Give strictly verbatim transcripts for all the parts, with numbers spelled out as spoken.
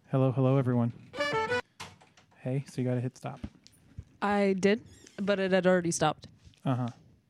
Hello, hello, everyone. Hey, so you gotta hit stop. I did, but it had already stopped. Uh-huh.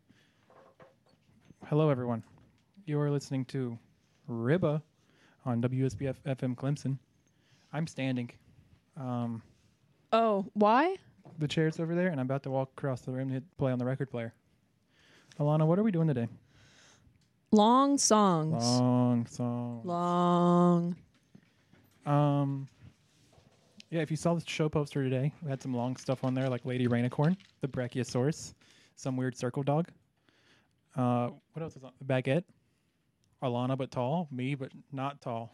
Hello, everyone. You are listening to Ribba on W S B F F M Clemson. I'm standing. Um, Oh, why? the chair's over there, and I'm about to walk across the room to hit play on the record player. Alana, what are we doing today? Long songs. Long song. Long. Um, yeah, if you saw the show poster today, we had some long stuff on there, like Lady Rainicorn, the Brachiosaurus, some weird circle dog. Uh, what else is on? Baguette. Alana, but tall. Me, but not tall.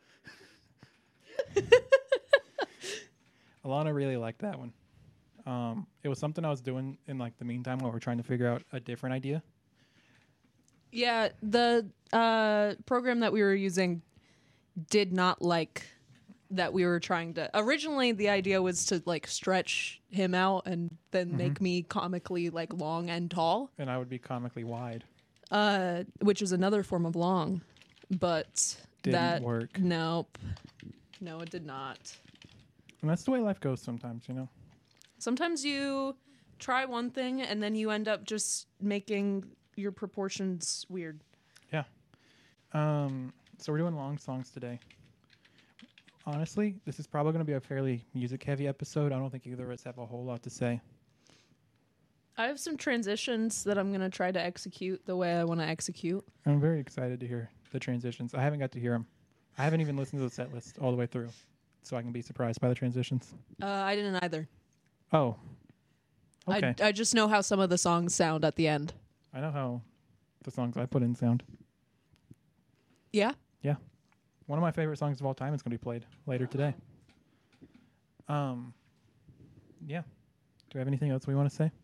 Alana really liked that one. Um, it was something I was doing in like the meantime while we're trying to figure out a different idea. Yeah, the uh, program that we were using did not like that we were trying to... Originally, the idea was to like stretch him out and then Mhm. make me comically like long and tall, And I would be comically wide. uh, which is another form of long. But Didn't that... work. Nope. No, it did not. And that's the way life goes sometimes, you know? Sometimes you try one thing and then you end up just making your proportions weird. Yeah. Um, so we're doing long songs today. Honestly, this is probably going to be a fairly music-heavy episode. I don't think either of us have a whole lot to say. I have some transitions that I'm going to try to execute the way I want to execute. I'm very excited to hear the transitions. I haven't got to hear them. I haven't even listened to the set list all the way through, so I can be surprised by the transitions. Uh, I didn't either. Oh. Okay. I, I just know how some of the songs sound at the end. I know how the songs I put in sound. Yeah? Yeah. One of my favorite songs of all time is going to be played later today. Um. Yeah. Do we have anything else we want to say?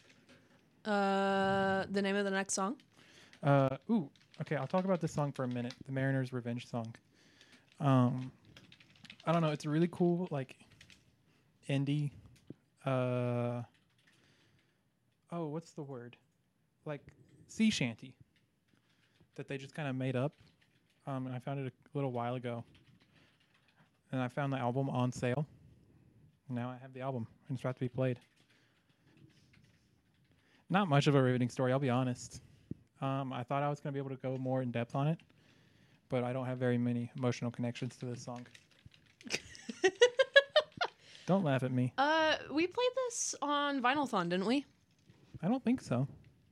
Uh, the name of the next song? Uh. Ooh. Okay, I'll talk about this song for a minute. The Mariner's Revenge song. Um. I don't know. It's a really cool, like, indie. Uh. Oh, what's the word? Like sea shanty that they just kind of made up. Um, and I found it a little while ago. And I found the album on sale. Now I have the album, and it's about to be played. Not much of a riveting story, I'll be honest. Um, I thought I was going to be able to go more in depth on it, but I don't have very many emotional connections to this song. Don't laugh at me. Uh, we played this on Vinyl-thon, didn't we? I don't think so.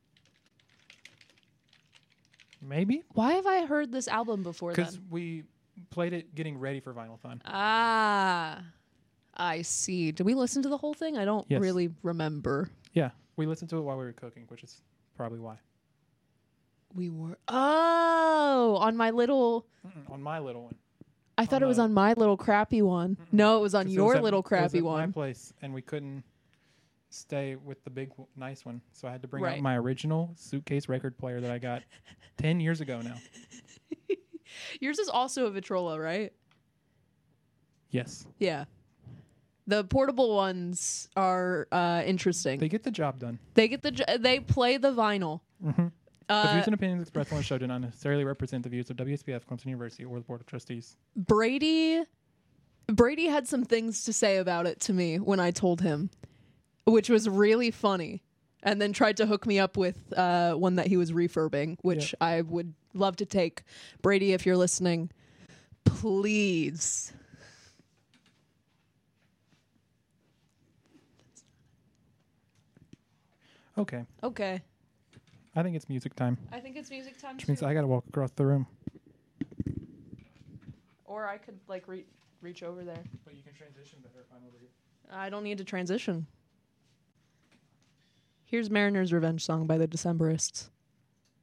Maybe? Why have I heard this album before then? Because we played it getting ready for Vinyl-thon. Ah, I see. Did we listen to the whole thing? I don't Yes. really remember. Yeah, we listened to it while we were cooking, which is probably why. We were... Oh, on my little... Mm-mm, on my little one. I thought On it was the- on my little crappy one. Mm-mm. No, it was on 'Cause it your was at- little it was crappy at my one. place, and we couldn't stay with the big, w- nice one, so I had to bring Right. out my original suitcase record player that I got ten years ago now. Yours is also a Victrola, right? Yes, Yeah. The portable ones are uh, interesting. they get the job done. They get the j- they play the vinyl. Mm-hmm. the Uh, views and opinions expressed on the show do not necessarily represent the views of W S B F, Clemson University, or the Board of Trustees. Brady Brady had some things to say about it to me when I told him, which was really funny. And then tried to hook me up with uh, one that he was refurbing, which I would love to take. Brady, if you're listening, please. Okay, Okay. I think it's music time, I think it's music time which means too. I got to walk across the room. Or I could like re- reach over there. But you can transition better if I'm over here. I don't need to transition. Here's Mariner's Revenge song by the Decemberists.